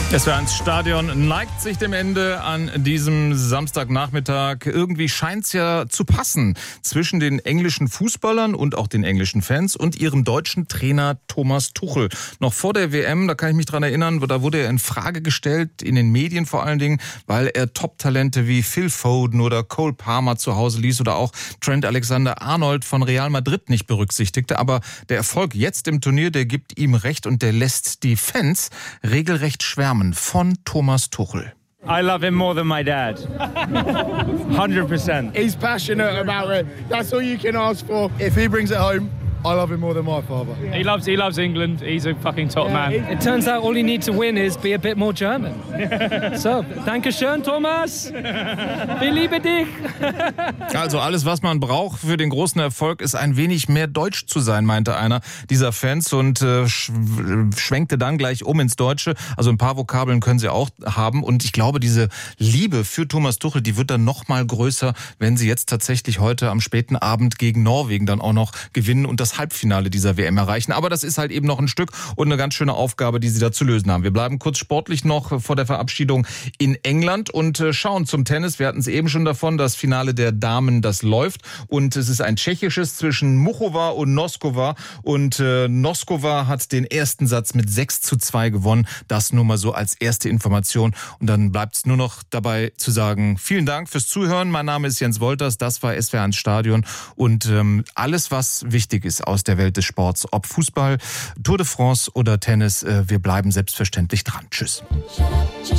SWR1 Stadion neigt sich dem Ende an diesem Samstagnachmittag. Irgendwie scheint's ja zu passen zwischen den englischen Fußballern und auch den englischen Fans und ihrem deutschen Trainer Thomas Tuchel. Noch vor der WM, da kann ich mich dran erinnern, da wurde er in Frage gestellt, in den Medien vor allen Dingen, weil er Top-Talente wie Phil Foden oder Cole Palmer zu Hause ließ oder auch Trent Alexander-Arnold von Real Madrid nicht berücksichtigte. Aber der Erfolg jetzt im Turnier, der gibt ihm recht und der lässt die Fans regelrecht schwärmen von Thomas Tuchel. I love him more than my dad. 100%. He's passionate about it. That's all you can ask for. If he brings it home, I love him more than my father. He loves England. He's a fucking top man. It turns out all you need to win is be a bit more German. So, danke schön, Thomas. Wir lieben dich. Also alles, was man braucht für den großen Erfolg, ist ein wenig mehr deutsch zu sein, meinte einer dieser Fans und schwenkte dann gleich um ins Deutsche. Also ein paar Vokabeln können sie auch haben und ich glaube, diese Liebe für Thomas Tuchel, die wird dann noch mal größer, wenn sie jetzt tatsächlich heute am späten Abend gegen Norwegen dann auch noch gewinnen und das Halbfinale dieser WM erreichen. Aber das ist halt eben noch ein Stück und eine ganz schöne Aufgabe, die sie da zu lösen haben. Wir bleiben kurz sportlich noch vor der Verabschiedung in England und schauen zum Tennis. Wir hatten es eben schon davon, das Finale der Damen, das läuft. Und es ist ein tschechisches zwischen Muchova und Noskova. Und Noskova hat den ersten Satz mit 6:2 gewonnen. Das nur mal so als erste Information. Und dann bleibt es nur noch dabei zu sagen, vielen Dank fürs Zuhören. Mein Name ist Jens Wolters. Das war SWR1 Stadion. Und alles, was wichtig ist aus der Welt des Sports, ob Fußball, Tour de France oder Tennis, wir bleiben selbstverständlich dran. Tschüss.